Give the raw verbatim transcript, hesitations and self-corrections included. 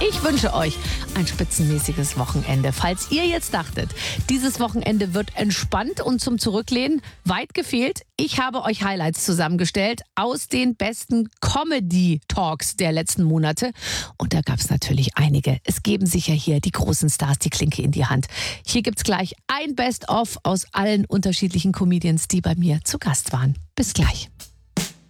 Ich wünsche euch ein spitzenmäßiges Wochenende. Falls ihr jetzt dachtet, dieses Wochenende wird entspannt und zum Zurücklehnen, weit gefehlt. Ich habe euch Highlights zusammengestellt aus den besten Comedy-Talks der letzten Monate. Und da gab es natürlich einige. Es geben sich ja hier die großen Stars die Klinke in die Hand. Hier gibt's gleich ein Best-of aus allen unterschiedlichen Comedians, die bei mir zu Gast waren. Bis gleich.